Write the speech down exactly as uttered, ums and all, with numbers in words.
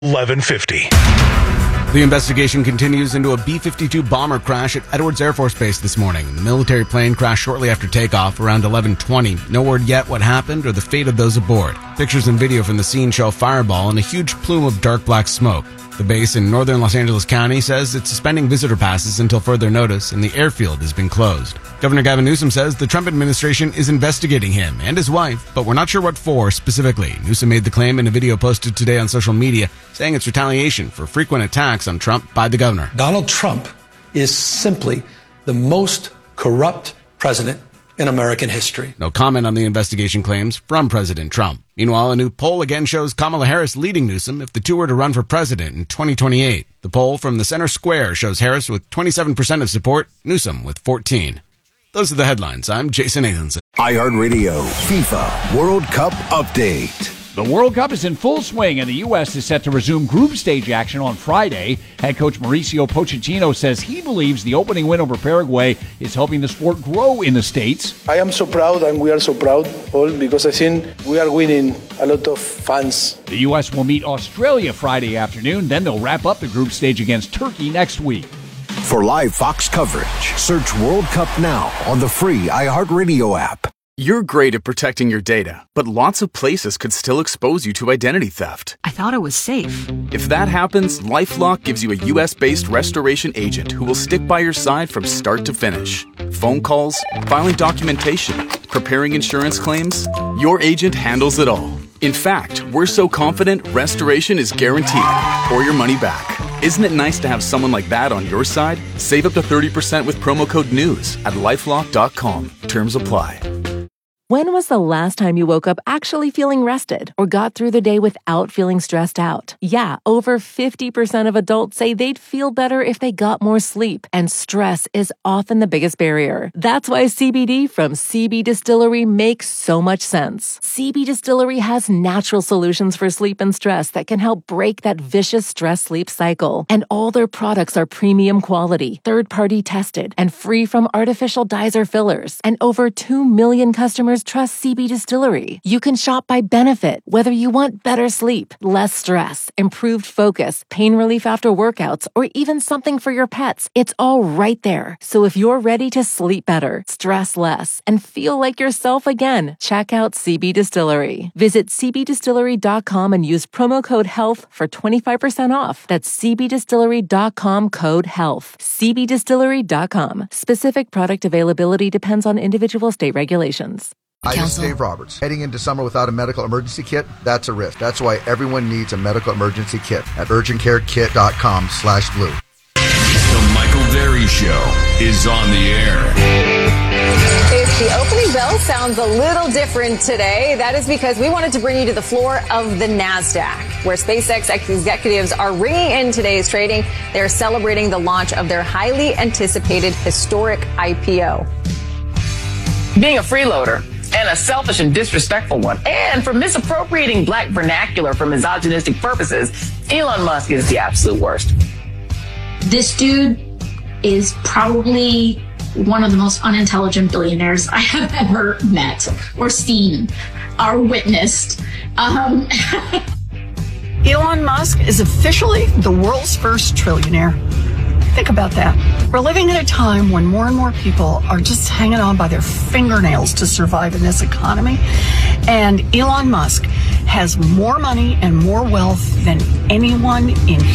eleven fifty. The investigation continues into a B fifty-two bomber crash at Edwards Air Force Base this morning. The military plane crashed shortly after takeoff around eleven twenty. No word yet what happened or the fate of those aboard. Pictures and video from the scene show a fireball and a huge plume of dark black smoke. The base in northern Los Angeles County says it's suspending visitor passes until further notice, and the airfield has been closed. Governor Gavin Newsom says the Trump administration is investigating him and his wife, but we're not sure what for specifically. Newsom made the claim in a video posted today on social media, saying it's retaliation for frequent attacks on Trump by the governor. Donald Trump is simply the most corrupt president in American history. No comment on the investigation claims from President Trump. Meanwhile, a new poll again shows Kamala Harris leading Newsom if the two were to run for president in twenty twenty-eight. The poll from the Center Square shows Harris with twenty-seven percent of support, Newsom with fourteen. Those are the headlines. I'm Jason Nathanson. iHeartRadio FIFA World Cup Update. The World Cup is in full swing, and the U S is set to resume group stage action on Friday. Head coach Mauricio Pochettino says he believes the opening win over Paraguay is helping the sport grow in the States. I am so proud, and we are so proud, all because I think we are winning a lot of fans. The U S will meet Australia Friday afternoon. Then they'll wrap up the group stage against Turkey next week. For live Fox coverage, search World Cup now on the free iHeartRadio app. You're great at protecting your data, but lots of places could still expose you to identity theft. I thought it was safe. If that happens, LifeLock gives you a U S-based restoration agent who will stick by your side from start to finish. Phone calls, filing documentation, preparing insurance claims, your agent handles it all. In fact, we're so confident restoration is guaranteed or your money back. Isn't it nice to have someone like that on your side? Save up to thirty percent with promo code NEWS at lifelock dot com. Terms apply. When was the last time you woke up actually feeling rested or got through the day without feeling stressed out? Yeah, over fifty percent of adults say they'd feel better if they got more sleep, and stress is often the biggest barrier. That's why C B D from C B Distillery makes so much sense. C B Distillery has natural solutions for sleep and stress that can help break that vicious stress-sleep cycle. And all their products are premium quality, third-party tested, and free from artificial dyes or fillers. And over two million customers trust C B Distillery. You can shop by benefit, whether you want better sleep, less stress, improved focus, pain relief after workouts, or even something for your pets. It's all right there. So if you're ready to sleep better, stress less, and feel like yourself again, check out C B Distillery. Visit c b distillery dot com and use promo code HEALTH for twenty-five percent off. That's c b distillery dot com code HEALTH. c b distillery dot com. Specific product availability depends on individual state regulations. Hi, this is Dave Roberts. Heading into summer without a medical emergency kit, that's a risk. That's why everyone needs a medical emergency kit at urgent care kit dot com slash blue. The Michael Berry Show is on the air. If the opening bell sounds a little different today, that is because we wanted to bring you to the floor of the NASDAQ, where SpaceX executives are ringing in today's trading. They're celebrating the launch of their highly anticipated historic I P O. Being a freeloader, and a selfish and disrespectful one, and for misappropriating black vernacular for misogynistic purposes, Elon Musk is the absolute worst. This dude is probably one of the most unintelligent billionaires I have ever met or seen or witnessed. Um, Elon Musk is officially the world's first trillionaire. Think about that. We're living in a time when more and more people are just hanging on by their fingernails to survive in this economy. And Elon Musk has more money and more wealth than anyone in